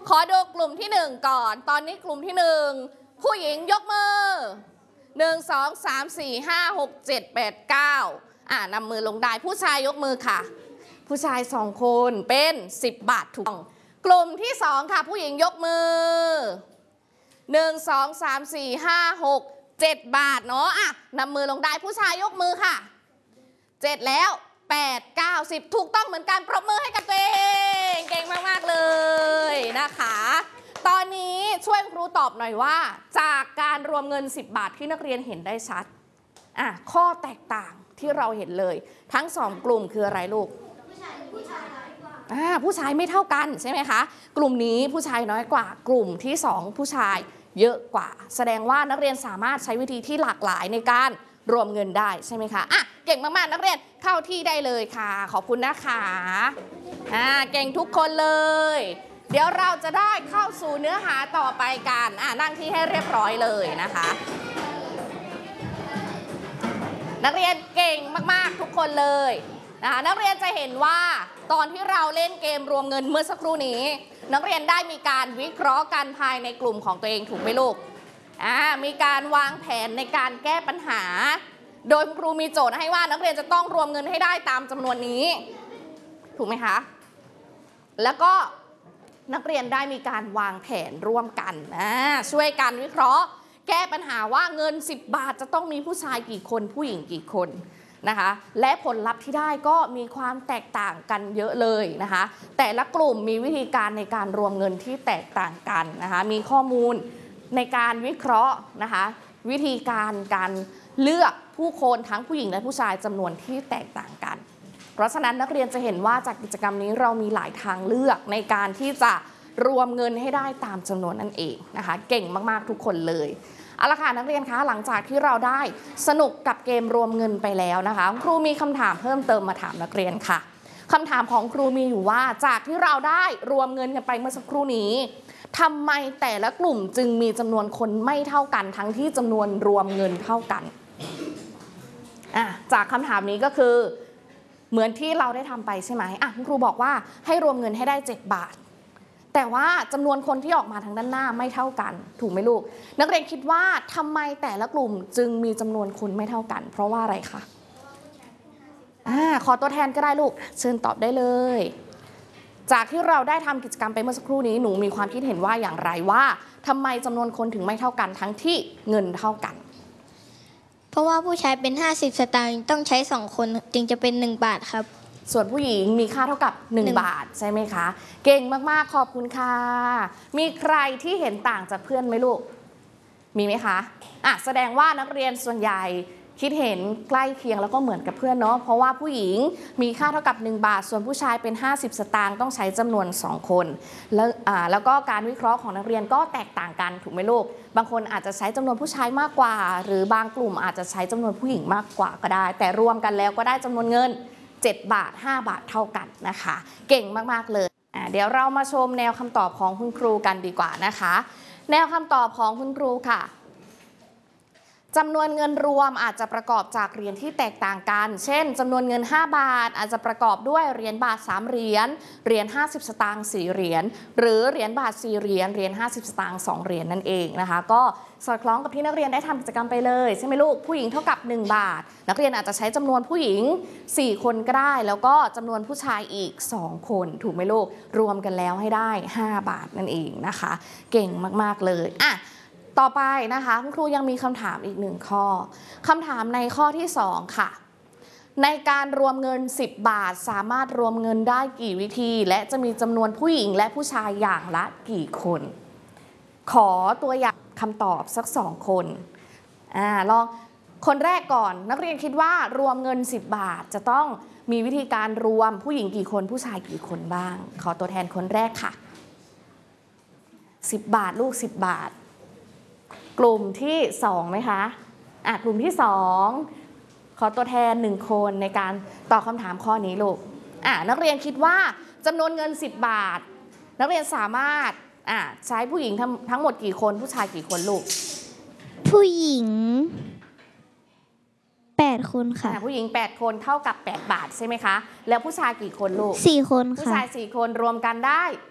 ขอดูกลุ่มที่1ก่อนตอนนี้กลุ่มที่1ผู้หญิงยกมือ1 2 3 4 5 6 7 8 9นำมือลงได้ผู้ชายยกมือค่ะผู้ชาย2คนเป็น10 บาทถูกกลุ่มที่2ค่ะผู้หญิงยกมือ1 2 3 4 5 6 7 บาทเนาะนำมือลงได้ผู้ชายยกมือค่ะ7แล้ว8 9 10ถูกต้องเหมือนกันปรบมือให้กับตัวเองเก่งมากๆเลยนะคะตอนนี้ช่วยครูตอบหน่อยว่าจากการรวมเงิน10 บาทที่นักเรียนเห็นได้ชัดข้อแตกต่างที่เราเห็นเลยทั้ง2กลุ่มคืออะไรลูกผู้ชายไม่เท่ากันใช่ไหมคะกลุ่มนี้ผู้ชายน้อยกว่ากลุ่มที่2ผู้ชายเยอะกว่าแสดงว่านักเรียนสามารถใช้วิธีที่หลากหลายในการรวมเงินได้ใช่ไหมคะเก่งมากๆนักเรียนเข้าที่ได้เลยค่ะขอบคุณนะคะเก่งทุกคนเลยเดี๋ยวเราจะได้เข้าสู่เนื้อหาต่อไปกันนั่งที่ให้เรียบร้อยเลยนะคะนักเรียนเก่งมากๆทุกคนเลยนะคะนักเรียนจะเห็นว่าตอนที่เราเล่นเกมรวมเงินเมื่อสักครู่นี้นักเรียนได้มีการวิเคราะห์กันภายในกลุ่มของตัวเองถูกไหมลูกมีการวางแผนในการแก้ปัญหาโดยครูมีโจทย์ให้ว่านักเรียนจะต้องรวมเงินให้ได้ตามจำนวนนี้ถูกไหมคะแล้วก็นักเรียนได้มีการวางแผนร่วมกันช่วยกันวิเคราะห์แก้ปัญหาว่าเงิน10 บาทจะต้องมีผู้ชายกี่คนผู้หญิงกี่คนนะคะและผลลัพธ์ที่ได้ก็มีความแตกต่างกันเยอะเลยนะคะแต่ละกลุ่มมีวิธีการในการรวมเงินที่แตกต่างกันนะคะมีข้อมูลในการวิเคราะห์นะคะวิธีการเลือกผู้คนทั้งผู้หญิงและผู้ชายจำนวนที่แตกต่างกันเพราะฉะนั้นนักเรียนจะเห็นว่าจากกิจกรรมนี้เรามีหลายทางเลือกในการที่จะรวมเงินให้ได้ตามจำนวนนั่นเองนะคะเก่งมากๆทุกคนเลยเอาละค่ะนักเรียนคะหลังจากที่เราได้สนุกกับเกมรวมเงินไปแล้วนะคะครูมีคำถามเพิ่มเติมมาถามนักเรียนค่ะคำถามของครูมีอยู่ว่าจากที่เราได้รวมเงินกันไปเมื่อสักครู่นี้ทำไมแต่ละกลุ่มจึงมีจำนวนคนไม่เท่ากันทั้งที่จำนวนรวมเงินเท่ากันจากคำถามนี้ก็คือเหมือนที่เราได้ทำไปใช่ไหมคุณครูบอกว่าให้รวมเงินให้ได้7 บาทแต่ว่าจำนวนคนที่ออกมาทางด้านหน้าไม่เท่ากันถูกไหมลูกนักเรียนคิดว่าทำไมแต่ละกลุ่มจึงมีจำนวนคนไม่เท่ากันเพราะว่าอะไรคะขอตัวแทนก็ได้ลูกเชิญตอบได้เลยจากที่เราได้ทำกิจกรรมไปเมื่อสักครู่นี้หนูมีความคิดเห็นว่าอย่างไรว่าทำไมจำนวนคนถึงไม่เท่ากันทั้งที่เงินเท่ากันเพราะว่าผู้ชายเป็น50 สตางค์ต้องใช้2 คนจึงจะเป็น1 บาทครับส่วนผู้หญิงมีค่าเท่ากับ1 บาทใช่ไหมคะเก่งมากๆขอบคุณค่ะมีใครที่เห็นต่างจากเพื่อนไหมลูกมีไหมคะแสดงว่านักเรียนส่วนใหญ่คิดเห็นใกล้เคียงแล้วก็เหมือนกับเพื่อนเนาะเพราะว่าผู้หญิงมีค่าเท่ากับ1 บาทส่วนผู้ชายเป็น50 สตางค์ต้องใช้จำนวน2 คนแล้วก็การวิเคราะห์ของนักเรียนก็แตกต่างกันถูกไหมลูกบางคนอาจจะใช้จำนวนผู้ชายมากกว่าหรือบางกลุ่มอาจจะใช้จำนวนผู้หญิงมากกว่าก็ได้แต่รวมกันแล้วก็ได้จำนวนเงิน7 บาท5 บาทเท่ากันนะคะเก่งมากๆเลยเดี๋ยวเรามาชมแนวคำตอบของคุณครูกันดีกว่านะคะแนวคำตอบของคุณครูค่ะจำนวนเงินรวมอาจจะประกอบจากเหรียญที่แตกต่างกันเช่นจำนวนเงิน5 บาทอาจจะประกอบด้วยเหรียญบาท3 เหรียญเหรียญ50 สตางค์4 เหรียญหรือเหรียญบาท4 เหรียญเหรียญ50 สตางค์2 เหรียญนั่นเองนะคะก็สอดคล้องกับที่นักเรียนได้ทำกิจกรรมไปเลยใช่ไหมลูกผู้หญิงเท่ากับ1 บาทนักเรียนอาจจะใช้จำนวนผู้หญิง4 คนก็ได้แล้วก็จำนวนผู้ชายอีก2 คนถูกไหมลูกรวมกันแล้วให้ได้5 บาทนั่นเองนะคะเก่งมากๆเลยต่อไปนะคะคุณครูยังมีคำถามอีก1 ข้อคำถามในข้อที่2ค่ะในการรวมเงิน10 บาทสามารถรวมเงินได้กี่วิธีและจะมีจำนวนผู้หญิงและผู้ชายอย่างละกี่คนขอตัวอย่างคำตอบสัก2 คนลองคนแรกก่อนนักเรียนคิดว่ารวมเงิน10 บาทจะต้องมีวิธีการรวมผู้หญิงกี่คนผู้ชายกี่คนบ้างขอตัวแทนคนแรกค่ะ10 บาทลูก10 บาทกลุ่มที่2ไหมคะกลุ่มที่2ขอตัวแทน1 คนในการตอบคำถามข้อนี้ลูกนักเรียนคิดว่าจำนวนเงิน10 บาทนักเรียนสามารถใช้ผู้หญิงทั้งหมดกี่คนผู้ชายกี่คนลูกผู้หญิง8 คนค่ะผู้หญิง8 คนเท่ากับ8 บาทใช่ไหมคะแล้วผู้ชายกี่คนลูก 4 คนค่ะผู้ชาย4 คนรวมกันได้